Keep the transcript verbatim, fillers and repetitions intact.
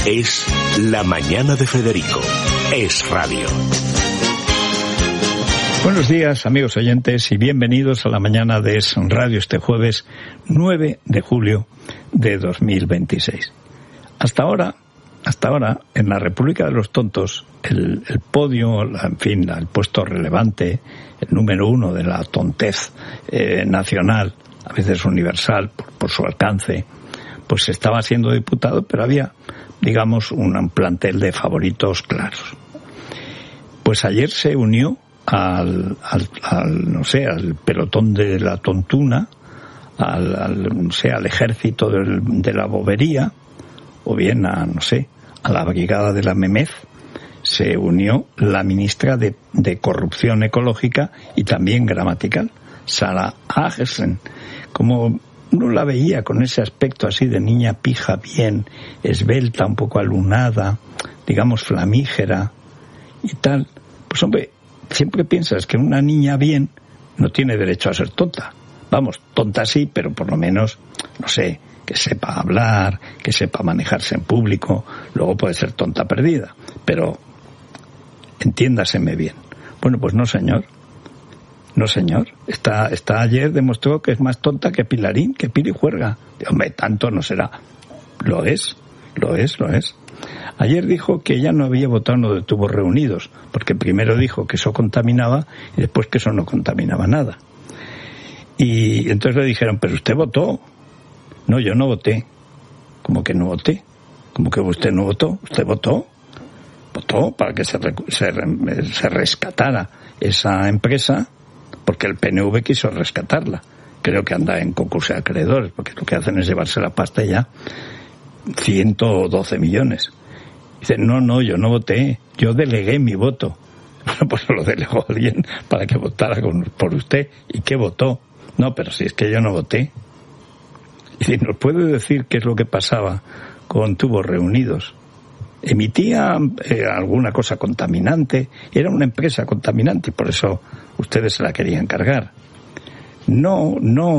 Es La Mañana de Federico. Es radio. Buenos días, amigos oyentes, y bienvenidos a la mañana de Es Radio este jueves nueve de julio de dos mil veintiséis. Hasta ahora, hasta ahora, en la República de los Tontos, el, el podio, en fin, el puesto relevante, el número uno de la tontez eh, nacional, a veces universal, por, por su alcance, pues estaba siendo diputado, pero había, digamos, un plantel de favoritos claros. Pues ayer se unió al, al, al no sé, al pelotón de la tontuna, al, al no sé, al ejército del, de la bobería, o bien a, no sé, a la brigada de la memez, se unió la ministra de, de Corrupción Ecológica y también Gramatical, Sara Agersen. Como uno la veía con ese aspecto así de niña pija, bien, esbelta, un poco alunada, digamos flamígera y tal, pues hombre, siempre piensas que una niña bien no tiene derecho a ser tonta. Vamos, tonta sí, pero por lo menos, no sé, que sepa hablar, que sepa manejarse en público, luego puede ser tonta perdida, pero entiéndaseme bien. Bueno, pues no señor, no señor, esta, esta ayer demostró que es más tonta que Pilarín, que Pili Juerga. Hombre, tanto no será. Lo es, lo es, lo es. Ayer dijo que ella no había votado en lo de tubos reunidos, porque primero dijo que eso contaminaba y después que eso no contaminaba nada. Y entonces le dijeron, pero usted votó. No, yo no voté. ¿Cómo que no voté? ¿Cómo que usted no votó? ¿Usted votó? Votó para que se, se, se rescatara esa empresa, porque el P N V quiso rescatarla. Creo que anda en concurso de acreedores, porque lo que hacen es llevarse la pasta ya, ciento doce millones. Dice, no, no, yo no voté, yo delegué mi voto. Bueno, pues lo delegó alguien para que votara con, por usted. ¿Y qué votó? No, pero si es que yo no voté. Y si nos puede decir qué es lo que pasaba con tubos reunidos. Emitía eh, alguna cosa contaminante, era una empresa contaminante y por eso ustedes se la querían cargar. No, no.